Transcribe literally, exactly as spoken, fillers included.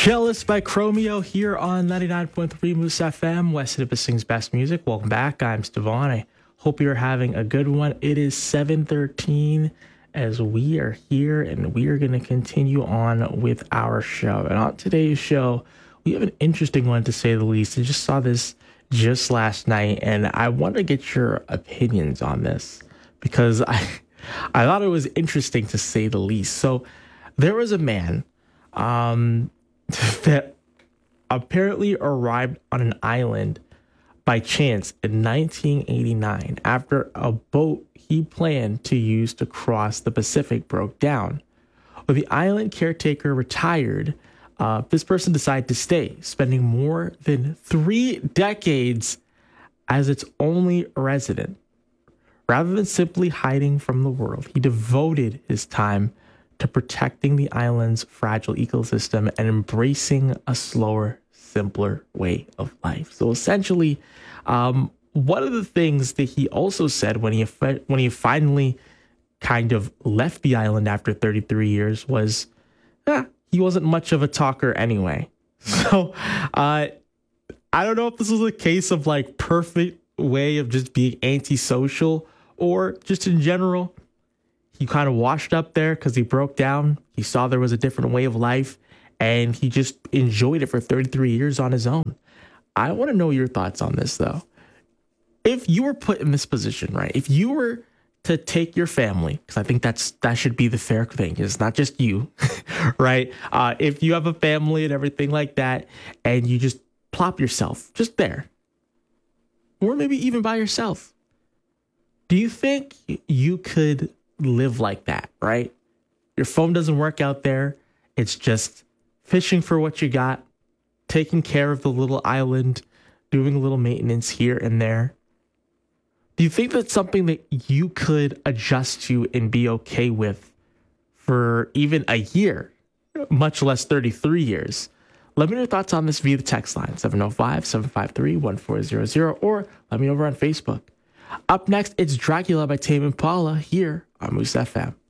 Jealous by Chromeo here on ninety-nine point three Moose F M, West Nipissing's best music. Welcome back. I'm Stevon. I hope you're having a good one. It is seven thirteen as we are here, and we are going to continue on with our show. And on today's show, we have an interesting one, to say the least. I just saw this just last night, and I want to get your opinions on this because I, I thought it was interesting, to say the least. So there was a man um, that apparently arrived on an island by chance in nineteen eighty-nine after a boat he planned to use to cross the Pacific broke down. When the island caretaker retired, uh, this person decided to stay, spending more than three decades as its only resident. Rather than simply hiding from the world, he devoted his time to protecting the island's fragile ecosystem and embracing a slower, simpler way of life. So essentially, um, one of the things that he also said when he when he finally kind of left the island after thirty-three years was, eh, he wasn't much of a talker anyway. So uh, I don't know if this was a case of like perfect way of just being antisocial, or just in general, he kind of washed up there because he broke down. He saw there was a different way of life, and he just enjoyed it for thirty-three years on his own. I want to know your thoughts on this, though. If you were put in this position, right? If you were to take your family, because I think that's that should be the fair thing. It's not just you, right? Uh, if you have a family and everything like that, and you just plop yourself just there, or maybe even by yourself, do you think you could live like that, right? Your phone doesn't work out there. It's just fishing for what you got, taking care of the little island, doing a little maintenance here and there. Do you think that's something that you could adjust to and be okay with for even a year, much less thirty-three years? Let me know your thoughts on this via the text line, seven oh five, seven five three, one four zero zero, or let me know over on Facebook. Up next, it's Dracula by Tame Impala here on Moose F M.